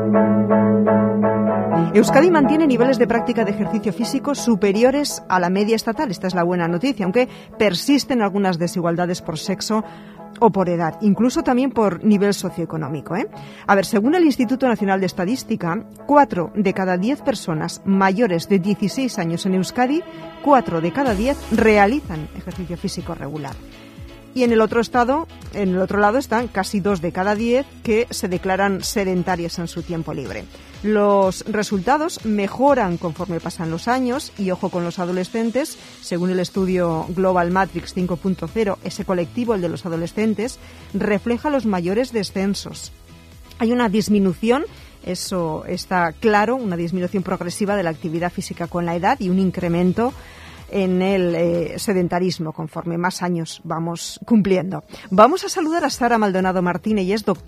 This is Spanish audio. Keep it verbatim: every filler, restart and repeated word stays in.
Euskadi mantiene niveles de práctica de ejercicio físico superiores a la media estatal. Esta es la buena noticia, aunque persisten algunas desigualdades por sexo o por edad, incluso también por nivel socioeconómico, ¿eh? A ver, según el Instituto Nacional de Estadística, cuatro de cada diez personas mayores de dieciséis años en Euskadi, cuatro de cada diez realizan ejercicio físico regular. Y en el otro estado, en el otro lado están casi dos de cada diez que se declaran sedentarias en su tiempo libre. Los resultados mejoran conforme pasan los años y ojo con los adolescentes. Según el estudio Global Matrix cinco punto cero, ese colectivo, el de los adolescentes, refleja los mayores descensos. Hay una disminución, eso está claro, una disminución progresiva de la actividad física con la edad y un incremento en el eh, sedentarismo conforme más años vamos cumpliendo. Vamos a saludar a Sara Maldonado Martínez, ella es doctora